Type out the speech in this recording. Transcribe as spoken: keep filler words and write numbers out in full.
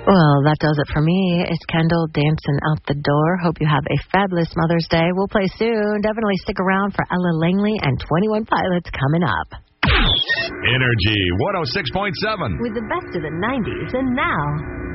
Well, that does it for me. It's Kendall dancing out the door. Hope you have a fabulous Mother's Day. We'll play soon. Definitely stick around for Ella Langley and twenty-one Pilots coming up. Energy one oh six point seven. With the best of the nineties and now.